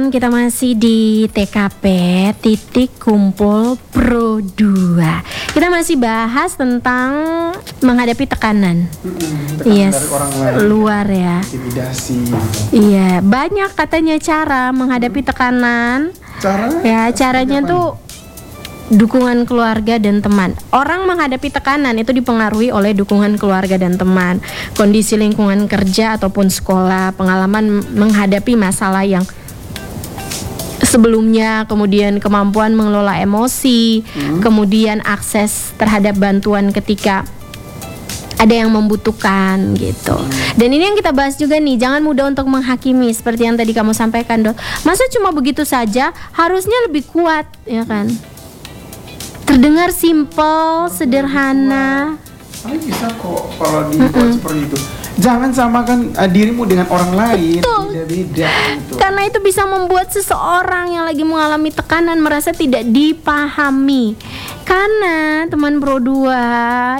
teman-teman, kita masih di TKP titik kumpul Pro 2. Kita masih bahas tentang menghadapi tekanan. Tekanan dari orang lain. Luar ya. Intimidasi. Iya, banyak katanya cara menghadapi tekanan. Caranya tuh dukungan keluarga dan teman. Orang menghadapi tekanan itu dipengaruhi oleh dukungan keluarga dan teman, kondisi lingkungan kerja ataupun sekolah, pengalaman menghadapi masalah yang sebelumnya, kemudian kemampuan mengelola emosi, kemudian akses terhadap bantuan ketika ada yang membutuhkan gitu. Dan ini yang kita bahas juga nih, jangan mudah untuk menghakimi seperti yang tadi kamu sampaikan, Dok. Masa cuma begitu saja, harusnya lebih kuat, ya kan? Terdengar simpel, sederhana. Tapi bisa kok kalau dibuat seperti itu. Jangan samakan dirimu dengan orang lain. Beda-beda gitu. Karena itu bisa membuat seseorang yang lagi mengalami tekanan merasa tidak dipahami. Karena teman Pro 2